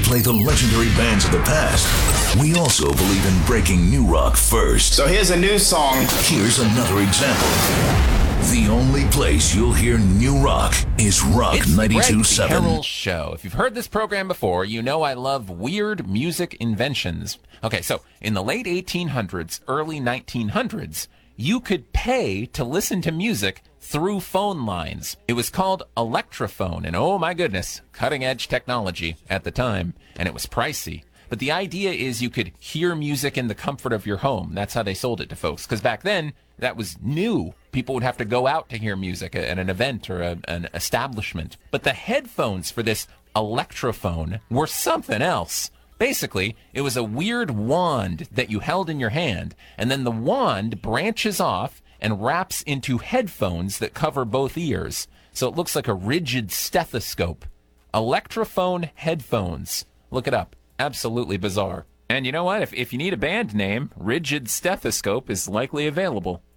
play the legendary bands of the past, we also believe in breaking new rock first. So here's a new song. Here's another example. The only place you'll hear new rock is Rock 92.7. It's the Greg Carroll Show. If you've heard this program before, you know I love weird music inventions. Okay, so in the late 1800s, early 1900s, you could pay to listen to music through phone lines. It was called electrophone, and oh my goodness, cutting-edge technology at the time, and it was pricey. But the idea is you could hear music in the comfort of your home. That's how they sold it to folks, because back then, that was new. People would have to go out to hear music at an event or an establishment. But the headphones for this electrophone were something else. Basically, it was a weird wand that you held in your hand, and then the wand branches off and wraps into headphones that cover both ears. So it looks like a rigid stethoscope. Electrophone headphones. Look it up. Absolutely bizarre. And you know what? If you need a band name, Rigid Stethoscope is likely available.